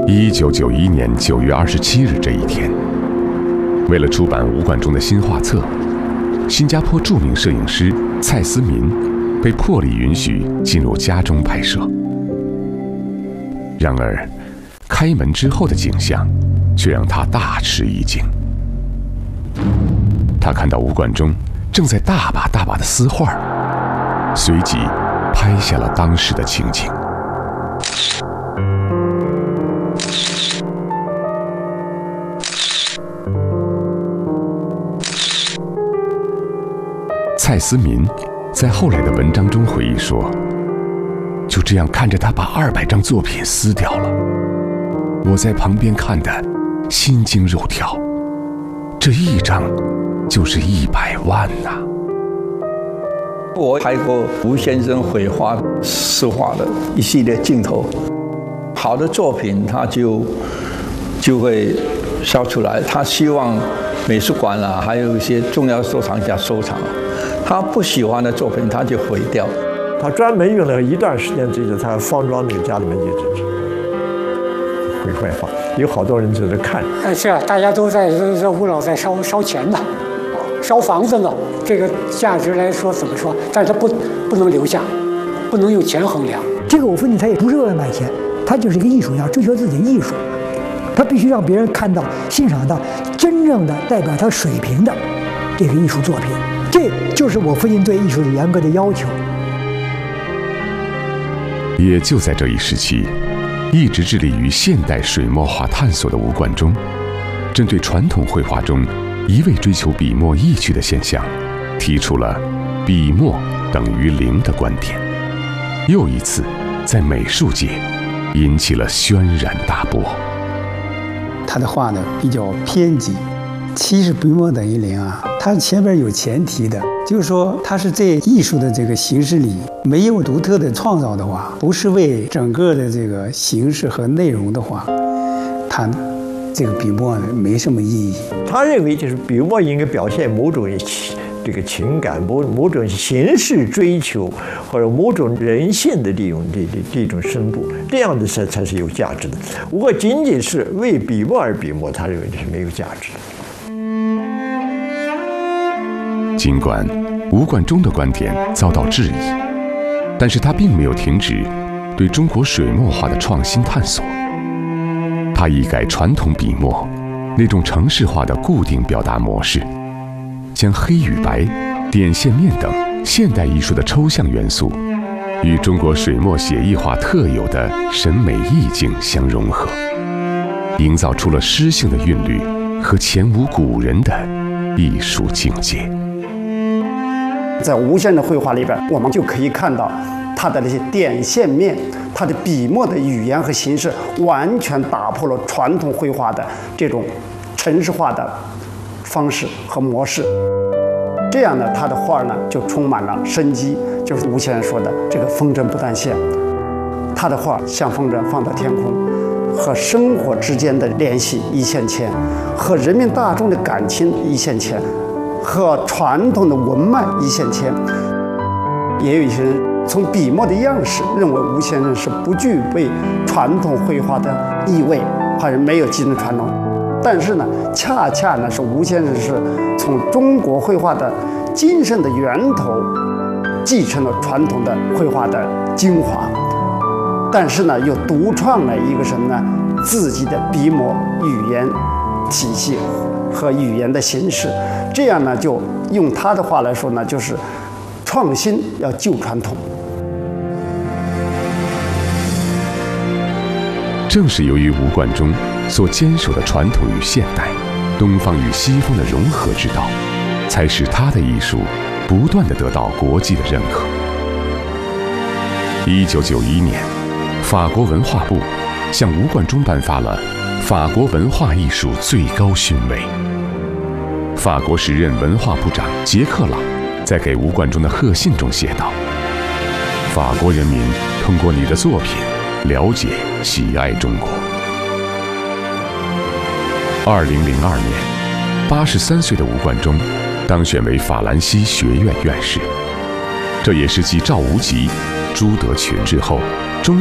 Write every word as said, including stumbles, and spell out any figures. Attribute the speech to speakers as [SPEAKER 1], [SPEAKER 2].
[SPEAKER 1] 一九九一年九月二十七日这一天，为了出版吴冠中的新画册，新加坡著名摄影师蔡思民被破例允许进入家中拍摄。然而，开门之后的景象却让他大吃一惊。他看到吴冠中正在大把大把的撕画，随即拍下了当时的情景。蔡思民在后来的文章中回忆说，就这样看着他把二百张作品撕掉了，我在旁边看得心惊肉跳，这一张就是一百万呐、啊！
[SPEAKER 2] 我拍过吴先生绘画诗画的一系列镜头，好的作品他就就会烧出来，他希望美术馆啊，还有一些重要收藏家收藏。他不喜欢的作品，他就毁掉。
[SPEAKER 3] 他专门用了一段时间，就是他方庄那个家里面就是绘绘画，有好多人在这看。
[SPEAKER 4] 呃，是啊，大家都在这吴老在烧烧钱呢，烧房子呢。这个价值来说怎么说？但是他不不能留下，不能用钱衡量。
[SPEAKER 5] 这个我父亲他也不是为了买钱，他就是一个艺术家，追求自己的艺术，他必须让别人看到、欣赏到真正的代表他水平的这个艺术作品。这就是我父亲对艺术的严格的要求。
[SPEAKER 1] 也就在这一时期，一直致力于现代水墨画探索的吴冠中，针对传统绘画中一味追求笔墨意趣的现象，提出了“笔墨等于零”的观点，又一次在美术界引起了轩然大波。
[SPEAKER 6] 他的画呢比较偏激。其实笔墨等于零啊，它前边有前提的，就是说它是在艺术的这个形式里没有独特的创造的话，不是为整个的这个形式和内容的话，它这个笔墨呢没什么意义。
[SPEAKER 3] 他认为就是笔墨应该表现某种这个情感，某某种形式追求，或者某种人性的利用这这这种深度，这样的才才是有价值的。如果仅仅是为笔墨而笔墨，他认为这是没有价值的。
[SPEAKER 1] 尽管吴冠中的观点遭到质疑，但是他并没有停止对中国水墨画的创新探索。他一改传统笔墨那种程式化的固定表达模式，将黑与白、点线面等现代艺术的抽象元素与中国水墨写意画特有的审美意境相融合，营造出了诗性的韵律和前无古人的艺术境界。
[SPEAKER 7] 在吴先生的绘画里边，我们就可以看到他的那些点线面，他的笔墨的语言和形式完全打破了传统绘画的这种程式化的方式和模式。这样呢，他的画呢就充满了生机，就是吴先生说的这个风筝不断线。他的画像风筝放到天空，和生活之间的联系一线牵，和人民大众的感情一线牵，和传统的文脉一线牵。也有一些人从笔墨的样式认为吴先生是不具备传统绘画的意味，或者没有继承传统。但是呢，恰恰呢是吴先生是从中国绘画的精神的源头继承了传统的绘画的精华，但是呢又独创了一个什么呢？自己的笔墨语言体系和语言的形式。这样呢，就用他的话来说呢，就是创新要救传统。
[SPEAKER 1] 正是由于吴冠中所坚守的传统与现代、东方与西方的融合之道，才使他的艺术不断地得到国际的认可。一九九一年，法国文化部向吴冠中颁发了法国文化艺术最高勋位。法国时任文化部长杰克朗在给吴冠中的贺信中写道：“法国人民通过你的作品了解、喜爱中国。”二零零二年，八十三岁的吴冠中当选为法兰西学院院士，这也是继赵无极、朱德群之后